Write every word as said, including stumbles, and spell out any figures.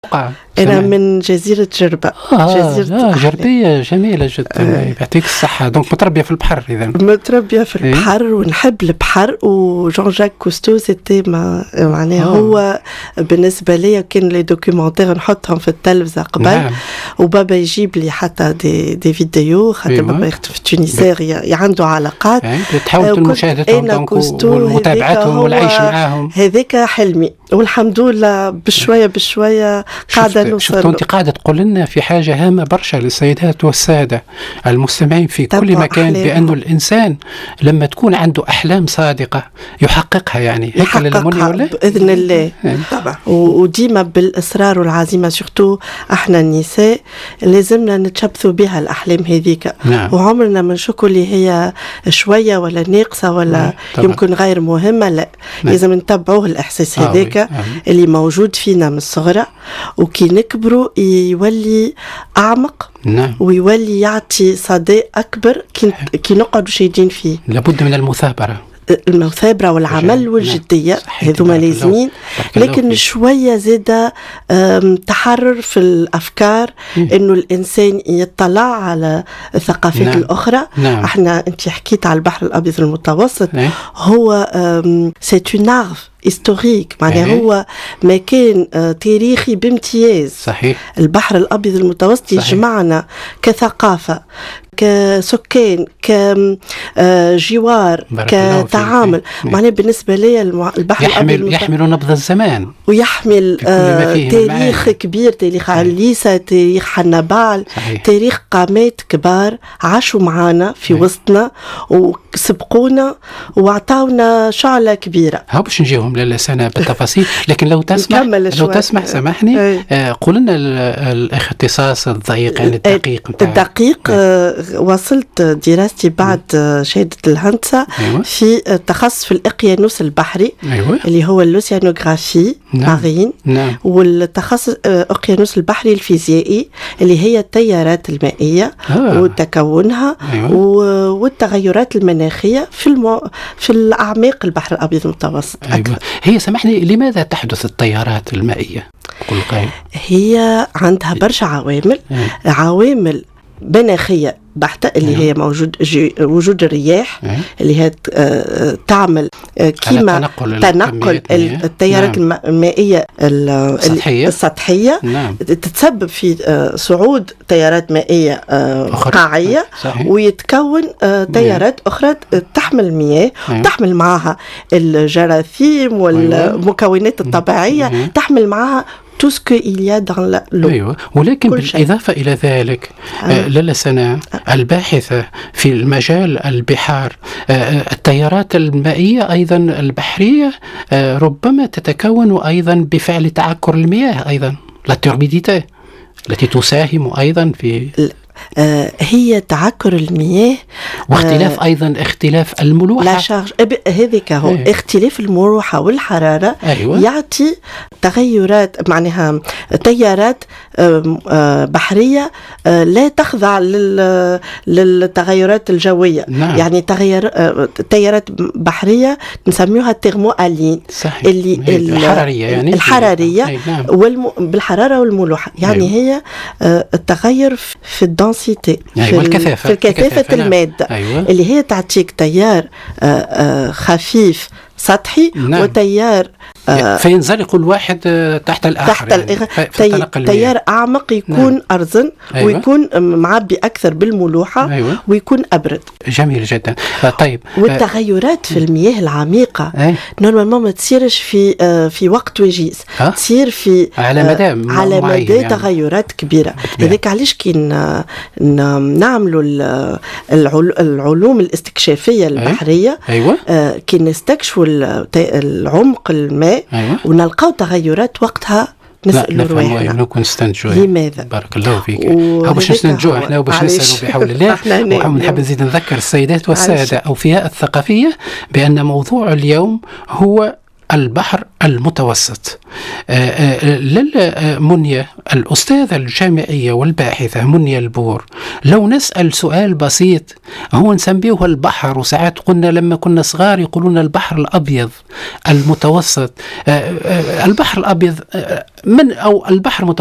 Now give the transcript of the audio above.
أنا من جزيرة جربة. آه جزيرة آه جربية جميلة جدا. آه يعطيك الصحة. دونك متربية في البحر إذا. متربية في البحر إيه؟ ونحب البحر. وجون جاك كوستو سيتي ما معناه آه. هو بالنسبة لي كان لي دوكيومنتير نحطهم في التلفزة قبل. نعم. وبابا يجيب لي حتى دي دي فيديو خاطر أيوة. بابا يخدم في تونسير عنده علاقات. يعني تحاول مشاهدتهم ومتابعتهم والعيش معاهم. هذاك حلمي والحمد لله بشوية بشوية قاعدة نوصل. شفت أنت قاعدة تقول لنا في حاجة هامة برشا للسيدات والسادة المستمعين في كل مكان بأنه الإنسان لما تكون عنده أحلام صادقة يحققها. يعني هيك يحققها ولا؟ بإذن الله طبعا. وديما بالإصرار والعزيمة سورتو احنا النساء لازمنا نتشبثوا بها الأحلام هذيك. نعم. وعمرنا ما نشكوا اللي هي شوية ولا ناقصة ولا نعم. يمكن غير مهمة. لا نعم. لازم نتبعوه الإحساس هذاك آه اللي موجود فينا من الصغرى وكي نكبروا يولي أعمق. نعم. ويولي يعطي صدى أكبر كي, كي نقعدوا شايدين فيه. لابد من المثابرة المثابرة والعمل والجدية هذوما لازمين. لكن شوية زادة تحرر في الأفكار إنه الإنسان يطلع على الثقافات نعم. الأخرى. نعم. احنا أنت حكيت على البحر الأبيض المتوسط. نعم. هو c'est une arve historique معناه أيه. هو مكان تاريخي بامتياز. صحيح. البحر الأبيض المتوسط يجمعنا كثقافة كسكان كجوار كتعامل. معناه بالنسبة لي البحر يحمل الأبيض يحمل نبض الزمان ويحمل تاريخ كبير. تاريخ عليسة تاريخ حنبال. صحيح. تاريخ قامات كبار عاشوا معنا في صحيح. وسطنا وسبقونا وعطاونا شعلة كبيرة. ها باش نجيهم للسنة بالتفاصيل. لكن لو تسمح لو تسمح سامحني آه قول لنا الاختصاص الضيق يعني الدقيق نتاعك. الدقيق آه وصلت دراستي بعد آه شهادة الهندسة. أيوة. في التخصص في الإقيانوس البحري. أيوة. اللي هو اللوسيانوغرافي. نعم. مارين. نعم. والتخصص آه الإقيانوس البحري الفيزيائي اللي هي التيارات المائية آه. وتكونها. أيوة. والتغيرات المناخية في المو... في الأعماق البحر الأبيض المتوسط. أيوة. هي سامحني لماذا تحدث التيارات المائية؟ هي عندها برشا عوامل. أيوة. عوامل مناخية بحتة اللي أيوة. هي موجود وجود الرياح. أيوة. اللي هي تعمل كيما تنقل, تنقل التيارات نعم. المائية السطحية, السطحية. نعم. تتسبب في صعود تيارات مائية قاعية. صحيح. ويتكون تيارات أيوة. أخرى تحمل المياه. أيوة. تحمل معها الجراثيم والمكونات الطبيعية. أيوة. تحمل معها tout ce qu'il y a dans l'eau. أيوة. ولكن بالإضافة إلى ذلك آه. لالا سناء آه. الباحثة في المجال البحار آه التيارات المائية أيضا البحرية آه ربما تتكون أيضا بفعل تعكر المياه أيضا لا توربيديتي التي تساهم أيضا في آه هي تعكر المياه واختلاف آه أيضا اختلاف الملوحة. لا شارج هذيك هو أيوة. اختلاف الملوحة والحرارة. أيوة. يعطي تغيرات معناها تيارات آه بحرية آه لا تخضع للتغيرات الجوية. نعم. يعني تغير آه تيارات بحرية نسميها الترموالين اللي الحرارية يعني الحرارية. أيوة. نعم. والم... بالحرارة والملوحة يعني. أيوة. هي آه التغير في الدنسيتي. أيوة. في, الكثافة. في الكثافة, الكثافة المادة. أيوة. اللي هي تعطيك تيار آه آه خفيف سطحي. نعم. وتيار آه فينزلق الواحد تحت الآخر تحت يعني تي تيار أعمق يكون. نعم. أرزن. أيوة. ويكون معبي أكثر بالملوحة. أيوة. ويكون أبرد. جميل جدا. طيب والتغيرات في المياه العميقة أيوة. نورمالمون ما تصيرش في آه في وقت وجيز. تصير في على مدى على مدى يعني. تغيرات كبيرة. لذلك علاش كي نعملوا العلوم الاستكشافية البحرية. أيوة. آه كي نستكشفوا العمق الماء. أيوة. ونلقاو تغيرات وقتها نسأل رواحنا نكون نستنتجوا لماذا. بارك الله فيك. هاو باش نستنتجوا احنا وباش نسألوا بحول الله. ونحب نزيد نذكر السيدات والسادة أوفياء الثقافية بأن موضوع اليوم هو البحر المتوسط. لالا منيا الأستاذة الجامعية والباحثة منيا البور، لو نسأل سؤال بسيط هو نسميه البحر، وساعات قلنا لما كنا صغار يقولون البحر الأبيض المتوسط، البحر الأبيض من أو البحر